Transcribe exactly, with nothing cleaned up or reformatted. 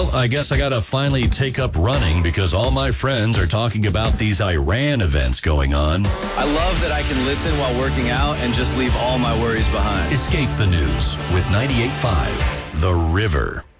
Well, I guess I got to finally take up running because all my friends are talking about these Iran events going on. I love that I can listen while working out and just leave all my worries behind. Escape the news with ninety-eight point five The River.